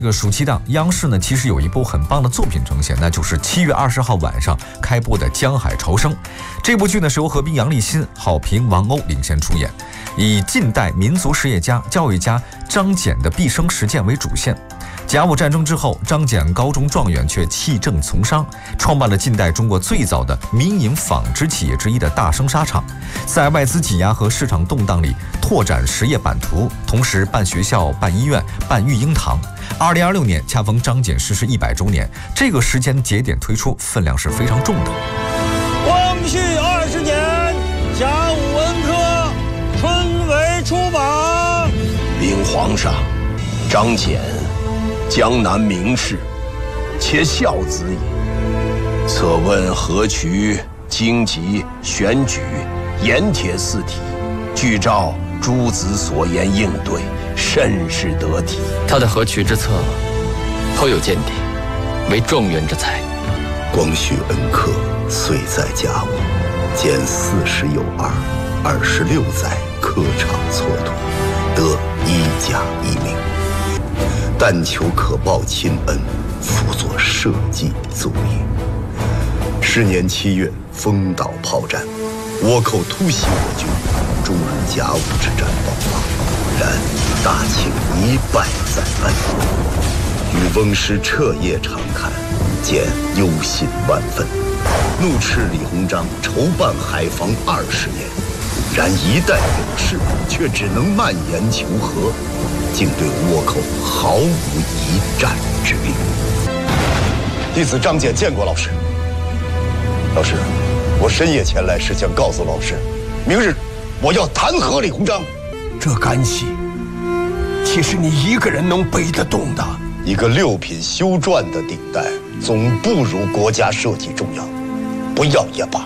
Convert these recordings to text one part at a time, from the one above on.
这个暑期档，央视呢其实有一部很棒的作品呈现，那就是7月20号晚上开播的《江海潮生》。这部剧呢是由何冰、杨立新、郝平、王鸥领衔出演，以近代民族实业家、教育家张謇的毕生实践为主线。甲午战争之后，张謇高中状元却弃政从商，创办了近代中国最早的民营纺织企业之一的大生纱厂，在外资挤压和市场动荡里拓展实业版图，同时办学校、办医院、办育婴堂。2026年恰逢张謇逝世100周年，这个时间节点推出，分量是非常重的。 光绪20年，甲午文科春闱出版。 禀皇上，张謇，江南名士，且孝子也。侧问何渠、荆棘、选举、盐铁四体，据照诸子所言应对，甚是得体。 他的何渠之策，颇有见地，为状元之才。 光绪恩科岁在甲午，减40有2，26载科场蹉跎，得1甲1名。但求可报亲恩，辅佐社稷足矣。是年7月，丰岛炮战，倭寇突袭我军，终日甲午之战爆发。然大庆一败再败，与翁师彻夜长谈，见忧心万分，怒斥李鸿章筹办海防20年，然一旦有事，却只能蔓延求和，竟对倭寇毫无一战之力。弟子张謇见过老师。老师，我深夜前来是想告诉老师，明日我要弹劾李鸿章。 这干系，岂是你一个人能背得动的？ 一个6品修撰的顶戴，总不如国家社稷重要。不要也罢。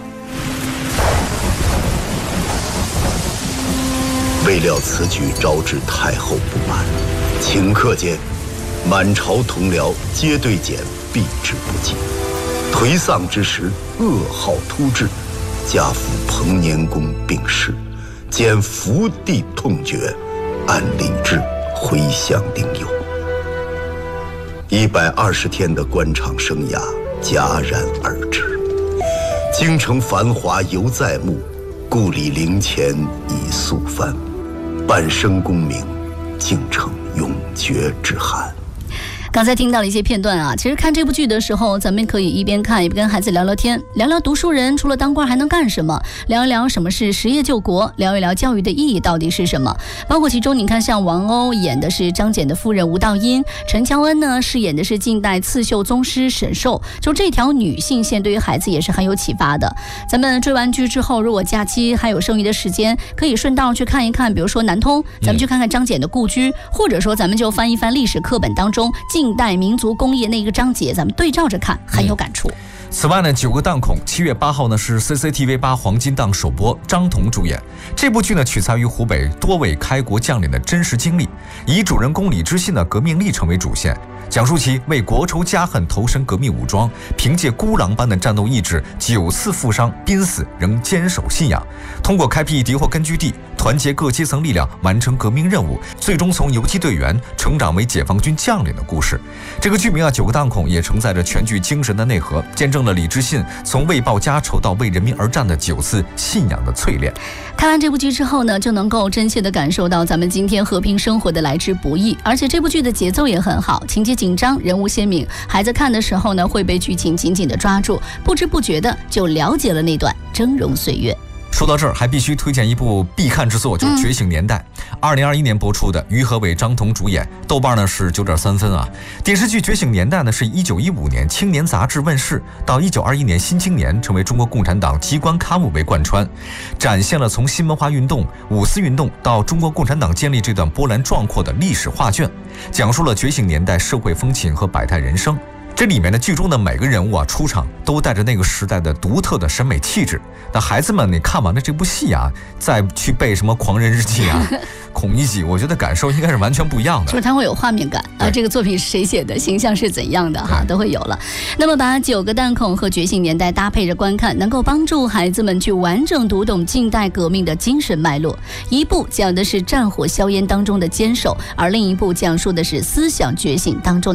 未料此举招致太后不满，顷刻间，满朝同僚皆对謇避之不及。颓丧之时，噩耗突至，家父彭年公病逝，兼伏地痛决，按礼制回乡领囿。120天的官场生涯戛然而止，京城繁华犹在目，故里陵前已肃藩，半生功名竟成永绝之憾。 刚才听到了一些片段啊，其实看这部剧的时候，咱们可以一边看一边跟孩子聊聊天，聊聊读书人除了当官还能干什么，聊一聊什么是实业救国，聊一聊教育的意义到底是什么。包括其中你看，像王鸥演的是张謇的夫人吴道英，陈乔恩呢饰演的是近代刺绣宗师沈寿，就这条女性线对于孩子也是很有启发的。咱们追完剧之后，如果假期还有剩余的时间，可以顺道去看一看，比如说南通，咱们去看看张謇的故居，或者说咱们就翻一翻历史课本当中近代民族工业那个章节，咱们对照着看，很有感触。 此外呢，9个档口，7月8号呢是 CCTV 8黄金档首播，张彤主演。这部剧呢取材于湖北多位开国将领的真实经历，以主人公李知信的革命历程为主线，讲述其为国仇家恨投身革命武装，凭借孤狼般的战斗意志9次负伤濒死仍坚守信仰，通过开辟敌货根据地，团结各阶层力量完成革命任务，最终从游击队员成长为解放军将领的故事。这个剧名啊，9个档口也承载着全剧精神的内核，见证了李知信从为报家仇到为人民而战的9次信仰的淬炼。 看完这部剧之后呢，就能够真切地感受到咱们今天和平生活的来之不易，而且这部剧的节奏也很好，情节紧张，人物鲜明，孩子看的时候呢会被剧情紧紧地抓住，不知不觉的就了解了那段峥嵘岁月。 说到这儿，还必须推荐一部必看之作，就是《觉醒年代》，2021年播出的，于和伟、张彤主演，豆瓣呢是9.3分啊。电视剧《觉醒年代》呢是1915年青年杂志问世，到1921年新青年成为中国共产党机关刊物为贯穿，展现了从新文化运动、五四运动到中国共产党建立这段波澜壮阔的历史画卷，讲述了觉醒年代社会风情和百态人生。 这里面的剧中的每个人物啊，出场都带着那个时代的独特的审美气质。那孩子们，你看完了这部戏啊，再去背什么《狂人日记》啊、《孔乙己》，我觉得感受应该是完全不一样的。 就是它会有画面感啊，这个作品是谁写的，形象是怎样的哈，都会有了。那么把9个弹孔和觉醒年代搭配着观看，能够帮助孩子们去完整读懂近代革命的精神脉络。一部讲的是战火硝烟当中的坚守，而另一部讲述的是思想觉醒当中